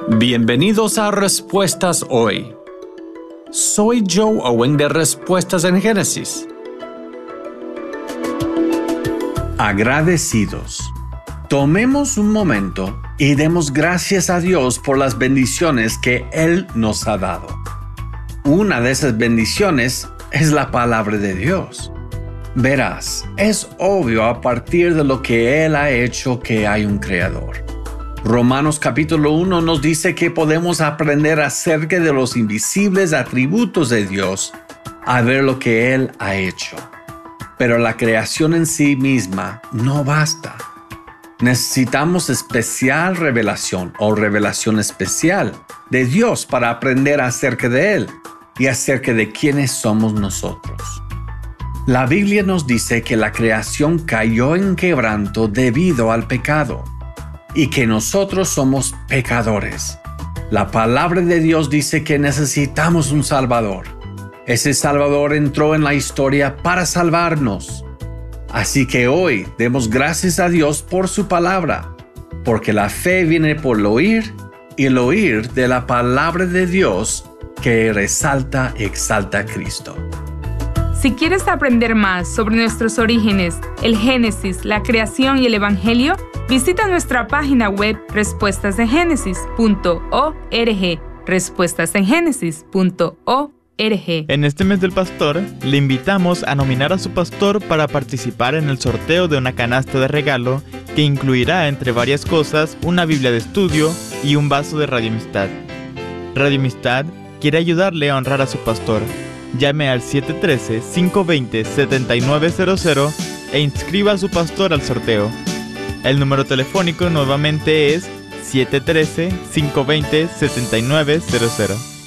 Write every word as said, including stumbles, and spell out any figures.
Bienvenidos a Respuestas Hoy. Soy Joe Owen de Respuestas en Génesis. Agradecidos. Tomemos un momento y demos gracias a Dios por las bendiciones que Él nos ha dado. Una de esas bendiciones es la palabra de Dios. Verás, es obvio a partir de lo que Él ha hecho que hay un Creador. Romanos capítulo uno nos dice que podemos aprender acerca de los invisibles atributos de Dios a ver lo que Él ha hecho. Pero la creación en sí misma no basta. Necesitamos especial revelación o revelación especial de Dios para aprender acerca de Él y acerca de quiénes somos nosotros. La Biblia nos dice que la creación cayó en quebranto debido al pecado y que nosotros somos pecadores. La palabra de Dios dice que necesitamos un Salvador. Ese Salvador entró en la historia para salvarnos. Así que hoy demos gracias a Dios por su palabra, porque la fe viene por el oír y el oír de la palabra de Dios que resalta y exalta a Cristo. Si quieres aprender más sobre nuestros orígenes, el Génesis, la creación y el Evangelio, visita nuestra página web respuestas en génesis punto org, respuestas en génesis punto org. En este mes del pastor, le invitamos a nominar a su pastor para participar en el sorteo de una canasta de regalo que incluirá, entre varias cosas, una Biblia de estudio y un vaso de Radio Amistad. Radio Amistad quiere ayudarle a honrar a su pastor. Llame al siete uno tres, cinco dos cero, siete nueve cero cero e inscriba a su pastor al sorteo. El número telefónico nuevamente es siete uno tres, cinco dos cero, siete nueve cero cero.